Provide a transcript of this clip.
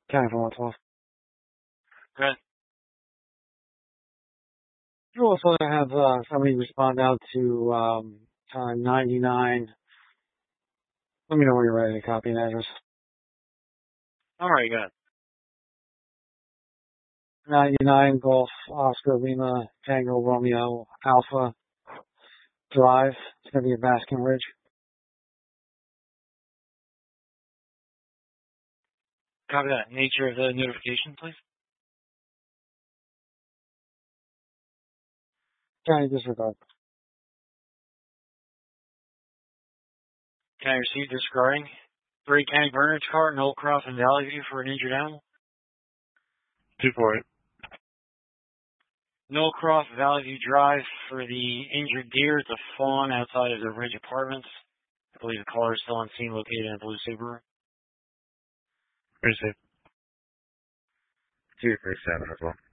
County 412. Good. You also have somebody respond out to 99. Let me know when you're ready to copy an address. All right, good. 99 Golf Oscar Lima Tango Romeo Alpha Drive. It's going to be at Baskin Ridge. Copy that. Nature of the notification, please. County disregard. Can I receive disregarding 3 County Bernard's car, Knollcroft and Valley View for an injured animal? 248. Knollcroft, Valley View Drive for the injured deer at the fawn outside of the Ridge Apartments. I believe the caller is still on scene, located in a blue Subaru. Receive. 237 as well.